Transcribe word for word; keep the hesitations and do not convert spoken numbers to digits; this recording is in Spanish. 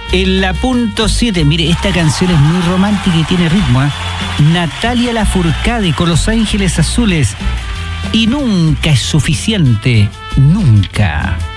En la punto siete, mire, esta canción es muy romántica y tiene ritmo, ¿eh? Natalia Lafourcade con Los Ángeles Azules. Y nunca es suficiente, nunca.